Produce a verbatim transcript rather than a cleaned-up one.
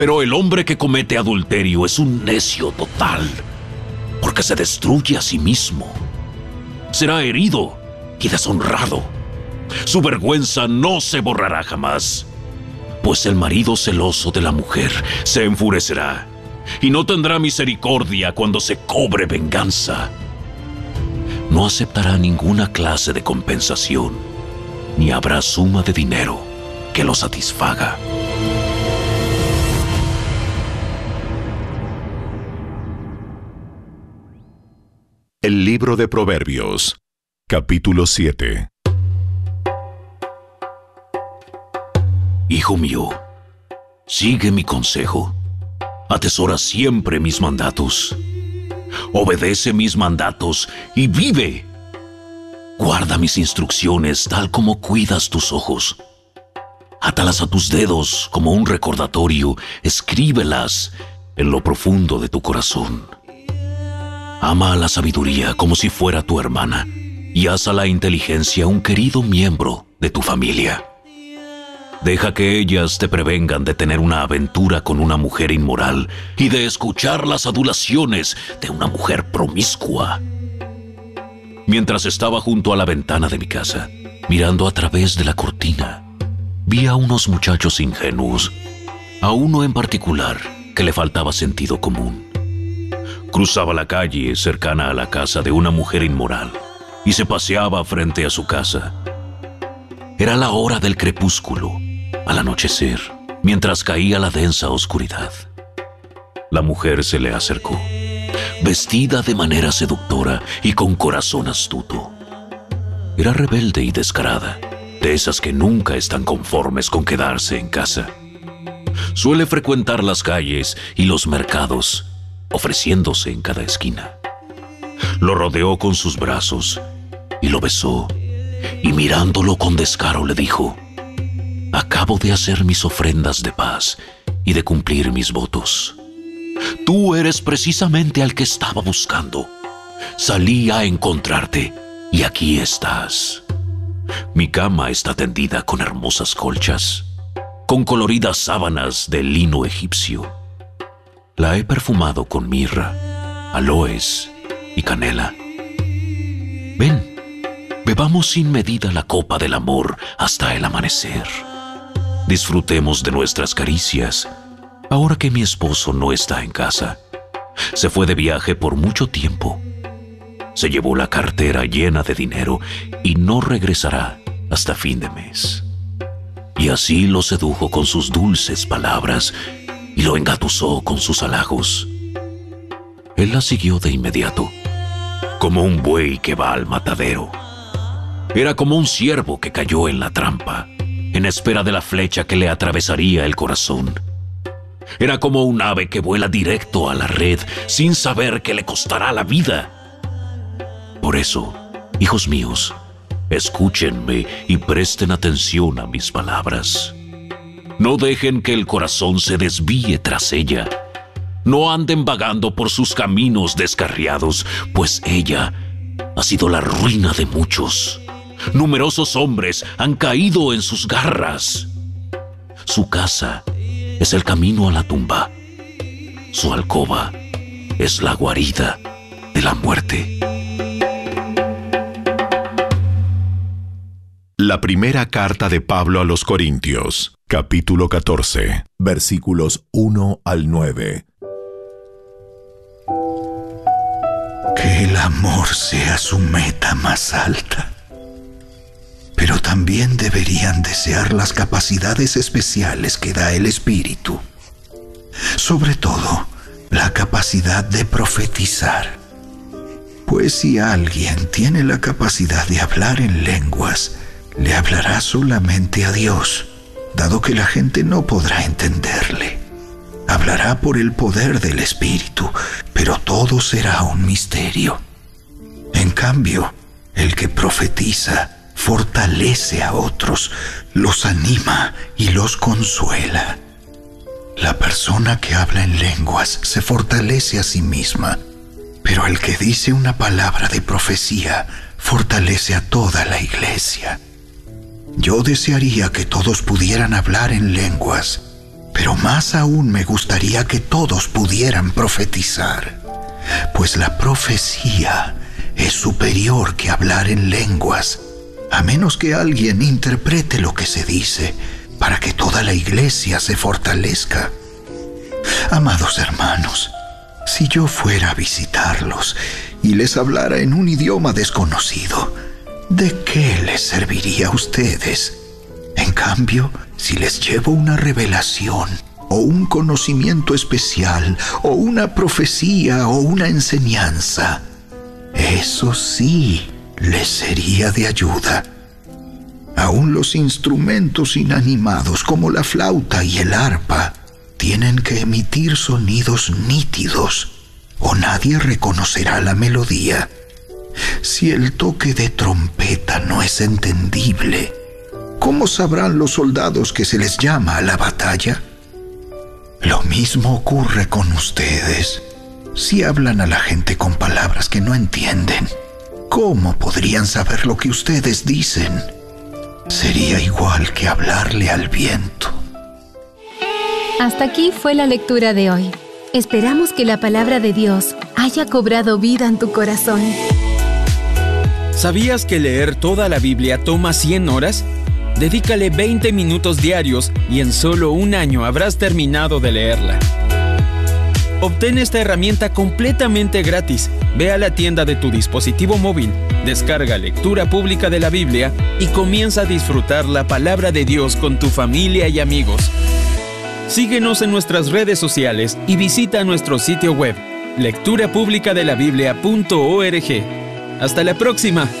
Pero el hombre que comete adulterio es un necio total, porque se destruye a sí mismo. Será herido y deshonrado. Su vergüenza no se borrará jamás, pues el marido celoso de la mujer se enfurecerá y no tendrá misericordia cuando se cobre venganza. No aceptará ninguna clase de compensación, ni habrá suma de dinero que lo satisfaga. El libro de Proverbios, capítulo siete. Hijo mío, sigue mi consejo. Atesora siempre mis mandatos. Obedece mis mandatos y vive. Guarda mis instrucciones tal como cuidas tus ojos. Átalas a tus dedos como un recordatorio. Escríbelas en lo profundo de tu corazón. Ama a la sabiduría como si fuera tu hermana y haz a la inteligencia un querido miembro de tu familia. Deja que ellas te prevengan de tener una aventura con una mujer inmoral y de escuchar las adulaciones de una mujer promiscua. Mientras estaba junto a la ventana de mi casa, mirando a través de la cortina, vi a unos muchachos ingenuos, a uno en particular que le faltaba sentido común. Cruzaba la calle cercana a la casa de una mujer inmoral y se paseaba frente a su casa. Era la hora del crepúsculo, al anochecer, mientras caía la densa oscuridad. La mujer se le acercó, vestida de manera seductora y con corazón astuto. Era rebelde y descarada, de esas que nunca están conformes con quedarse en casa. Suele frecuentar las calles y los mercados, ofreciéndose en cada esquina. Lo rodeó con sus brazos y lo besó, y mirándolo con descaro le dijo: acabo de hacer mis ofrendas de paz y de cumplir mis votos. Tú eres precisamente al que estaba buscando. Salí a encontrarte y aquí estás. Mi cama está tendida con hermosas colchas, con coloridas sábanas de lino egipcio. La he perfumado con mirra, aloes y canela. Ven, bebamos sin medida la copa del amor hasta el amanecer. Disfrutemos de nuestras caricias, ahora que mi esposo no está en casa. Se fue de viaje por mucho tiempo. Se llevó la cartera llena de dinero y no regresará hasta fin de mes. Y así lo sedujo con sus dulces palabras y lo engatusó con sus halagos. Él la siguió de inmediato, como un buey que va al matadero. Era como un ciervo que cayó en la trampa, en espera de la flecha que le atravesaría el corazón. Era como un ave que vuela directo a la red sin saber que le costará la vida. Por eso, hijos míos, escúchenme y presten atención a mis palabras. No dejen que el corazón se desvíe tras ella. No anden vagando por sus caminos descarriados, pues ella ha sido la ruina de muchos. Numerosos hombres han caído en sus garras. Su casa es el camino a la tumba. Su alcoba es la guarida de la muerte. La primera carta de Pablo a los Corintios, capítulo catorce, versículos uno al nueve. Que el amor sea su meta más alta. Pero también deberían desear las capacidades especiales que da el Espíritu. Sobre todo, la capacidad de profetizar. Pues si alguien tiene la capacidad de hablar en lenguas, le hablará solamente a Dios, dado que la gente no podrá entenderle. Hablará por el poder del Espíritu, pero todo será un misterio. En cambio, el que profetiza fortalece a otros, los anima y los consuela. La persona que habla en lenguas se fortalece a sí misma, pero el que dice una palabra de profecía fortalece a toda la iglesia. Yo desearía que todos pudieran hablar en lenguas, Pero más aún me gustaría que todos pudieran profetizar, pues la profecía es superior que hablar en lenguas, a menos que alguien interprete lo que se dice para que toda la iglesia se fortalezca. Amados hermanos, si yo fuera a visitarlos y les hablara en un idioma desconocido, ¿de qué les serviría a ustedes? En cambio, si les llevo una revelación, o un conocimiento especial, o una profecía, o una enseñanza, eso sí les sería de ayuda. Aún los instrumentos inanimados como la flauta y el arpa tienen que emitir sonidos nítidos, o nadie reconocerá la melodía. Si el toque de trompeta no es entendible, ¿cómo sabrán los soldados que se les llama a la batalla? Lo mismo ocurre con ustedes. Si hablan a la gente con palabras que no entienden, ¿cómo podrían saber lo que ustedes dicen? Sería igual que hablarle al viento. Hasta aquí fue la lectura de hoy. Esperamos que la palabra de Dios haya cobrado vida en tu corazón. ¿Sabías que leer toda la Biblia toma cien horas? Dedícale veinte minutos diarios y en solo un año habrás terminado de leerla. Obtén esta herramienta completamente gratis. Ve a la tienda de tu dispositivo móvil, descarga Lectura Pública de la Biblia y comienza a disfrutar la palabra de Dios con tu familia y amigos. Síguenos en nuestras redes sociales y visita nuestro sitio web lectura pública de la biblia punto org. Hasta la próxima.